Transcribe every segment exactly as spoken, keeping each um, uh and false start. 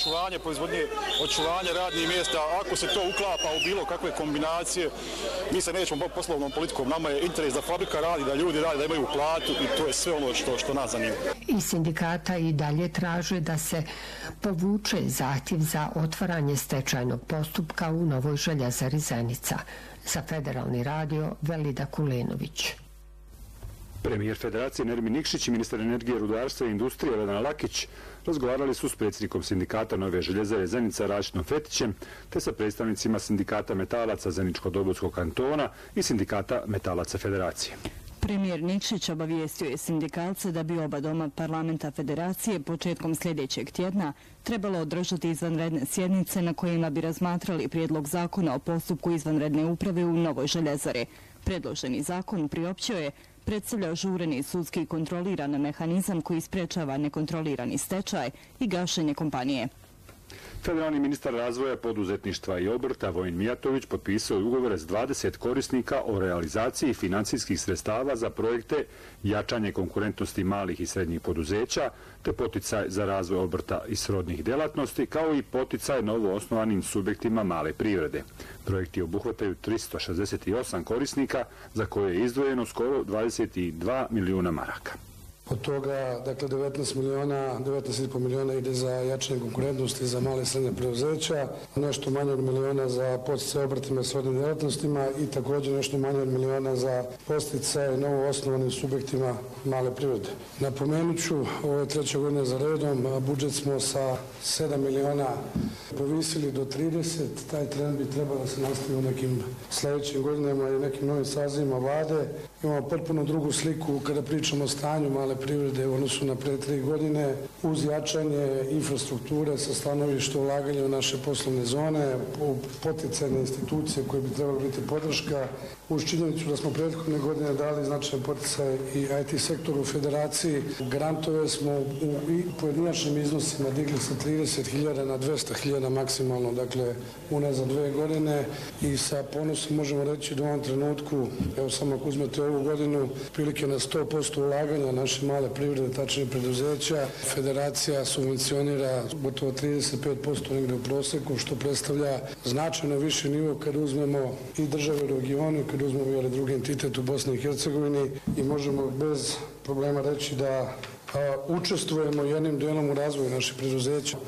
očuvanje proizvodnje, očuvanje radnih mjesta. Ako se to uklapa u bilo kakve kombinacije, mi se nećemo poslovnom politikom. Nama je interes da fabrika radi, da ljudi radi, da imaju platu i to je sve ono što, što nas zanima. I sindikata i dalje traže da se povuče zahtjev za otvaranje stečajnog postupka u Novoj željezari Zenica. Za Federalni radio Velida Kulenović. Premijer Federacije Nermin Nikšić i ministar energije, rudarstva i industrije Vedran Lakić razgovarali su s predsjednikom sindikata Nove željezare Zenica Rašitom Fetićem te sa predstavnicima sindikata metalaca Zeničko-Dobojskog kantona i sindikata metalaca Federacije. Premijer Nikšić obavijestio je sindikalce da bi oba doma parlamenta Federacije početkom sljedećeg tjedna trebalo održati izvanredne sjednice na kojima bi razmatrali prijedlog zakona o postupku izvanredne uprave u Novoj željezari. Predloženi zakon, priopćio je, predstavlja žureni sudski kontroliran mehanizam koji sprečava nekontrolirani stečaj i gašenje kompanije. Federalni ministar razvoja, poduzetništva i obrta Vojin Mijatović potpisao je ugovore s dvadeset korisnika o realizaciji financijskih sredstava za projekte jačanje konkurentnosti malih i srednjih poduzeća te poticaj za razvoj obrta i srodnih djelatnosti kao i poticaj novo osnovanim subjektima male privrede. Projekti obuhvataju tristo šezdeset osam korisnika za koje je izdvojeno skoro dvadeset dva milijuna maraka. Od toga, dakle, devetnaest miliona, devetnaest i po miliona ide za jačanje konkurentnosti za male i srednje preduzeća, nešto manje od miliona za podsticaj obrtima i srodnim djelatnostima i također nešto manje od miliona za podsticaj novo osnovanim subjektima male privrede. Napomenut ću, ovo je treća godina za redom, a budžet smo sa sedam miliona povisili do trideset, taj trend bi trebalo da se nastavi u nekim sljedećim godinama i nekim novim sazivima vlade. Imamo potpuno drugu sliku kada pričamo o stanju male privrede u odnosu na pre tri godine uz jačanje infrastrukture sa stanovišta ulaganja u naše poslovne zone, poticajne institucije koje bi trebalo biti podrška, uz činjenicu da smo prethodne godine dali značajan poticaj i I T sektoru u Federaciji. Grantove smo u pojedinačnim iznosima digli sa trideset hiljada na dvesta hiljada maksimalno, dakle unazad dve godine i sa ponosom možemo reći da u ovom trenutku, evo samo ako uzmete ovu godinu, prilike na sto posto ulaganja naše male privrede, tačnije preduzeća. Federacija subvencionira gotovo trideset pet posto negde u proseku, što predstavlja značajno više nivo kad uzmemo i države u regionu, kad uzmemo i drugi entitet u Bosni i Hercegovini i možemo bez problema reći da a, učestvujemo jednim delom u razvoju naših preduzeća.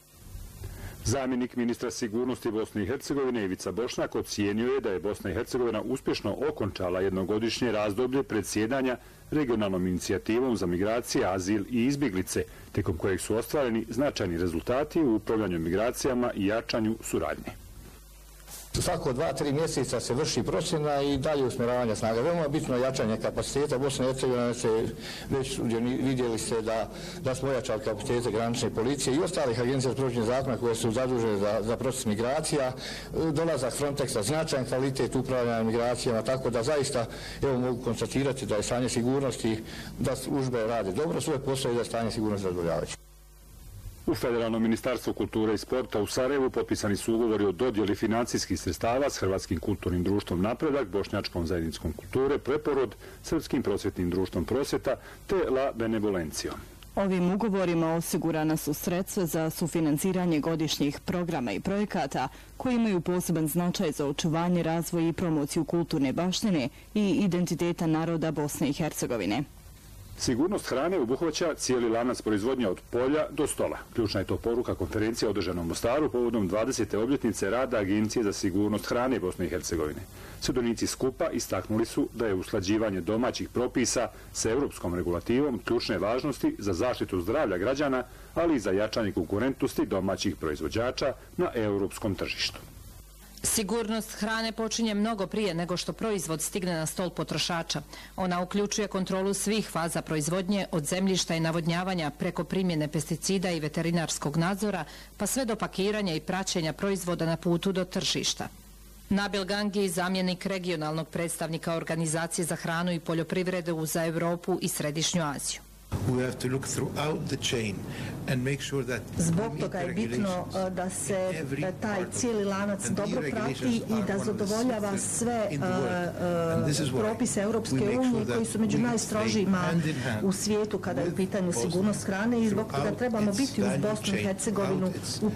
Zamjenik ministra sigurnosti Bosne i Hercegovine Ivica Bošnjak ocijenio je da je Bosna i Hercegovina uspješno okončala jednogodišnje razdoblje predsjedanja regionalnom inicijativom za migracije, azil i izbjeglice, tijekom kojeg su ostvareni značajni rezultati u upravljanju migracijama i jačanju suradnje. Svako dva, tri mjeseca se vrši procjena i dalje usmjeravanja snaga. Veoma bitno jačanje kapaciteta. Bosna i Hercegovina se već vidjeli ste da, da smo ojačali kapacitete granične policije i ostalih agencija za sprovođenje zakona koje su zadužene za, za proces migracija. Dolazak Frontexa, značajan kvalitet upravljanja migracijama, tako da zaista evo mogu konstatirati da je stanje sigurnosti, da službe rade dobro svoje posao i da je stanje sigurnosti zadovoljavajuće. U Federalnom ministarstvu kulture i sporta u Sarajevu potpisani su ugovori o dodjeli financijskih sredstava s Hrvatskim kulturnim društvom Napredak, Bošnjačkom zajednicom kulture Preporod, Srpskim prosvjetnim društvom Prosvjeta te La Benevolencijom. Ovim ugovorima osigurana su sredstva za sufinanciranje godišnjih programa i projekata koji imaju poseban značaj za očuvanje, razvoj i promociju kulturne baštine i identiteta naroda Bosne i Hercegovine. Sigurnost hrane obuhvaća cijeli lanac proizvodnje od polja do stola. Ključna je to poruka konferencije održana u Mostaru povodom dvadesete obljetnice rada Agencije za sigurnost hrane Bosne i Hercegovine. Sudionici skupa istaknuli su da je usklađivanje domaćih propisa sa europskom regulativom ključne važnosti za zaštitu zdravlja građana, ali i za jačanje konkurentnosti domaćih proizvođača na europskom tržištu. Sigurnost hrane počinje mnogo prije nego što proizvod stigne na stol potrošača. Ona uključuje kontrolu svih faza proizvodnje, od zemljišta i navodnjavanja preko primjene pesticida i veterinarskog nadzora, pa sve do pakiranja i praćenja proizvoda na putu do tržišta. Nabil Gangi, zamjenik regionalnog predstavnika Organizacije za hranu i poljoprivredu za Europu i Središnju Aziju. Zbog toga je bitno da se taj cijeli lanac dobro prati i da zadovoljava sve propise Europske unije koji su među najstrožijima u svijetu kada je u pitanju sigurnost hrane i zbog toga trebamo biti uz Bosnu i Hercegovinu u